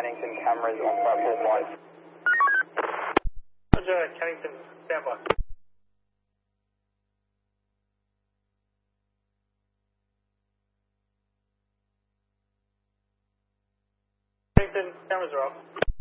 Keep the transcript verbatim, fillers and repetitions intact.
Kennington cameras on platform one. Roger, Kennington, stand by. Kennington, cameras are off.